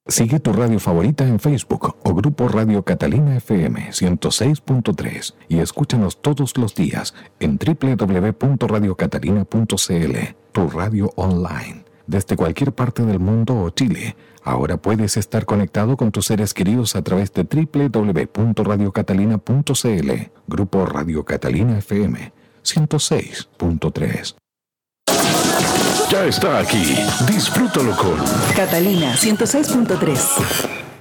Sigue tu radio favorita en Facebook o Grupo Radio Catalina FM 106.3 y escúchanos todos los días en www.radiocatalina.cl, tu radio online. Desde cualquier parte del mundo o Chile, ahora puedes estar conectado con tus seres queridos a través de www.radiocatalina.cl, Grupo Radio Catalina FM 106.3. Ya está aquí. Disfrútalo con Catalina 106.3.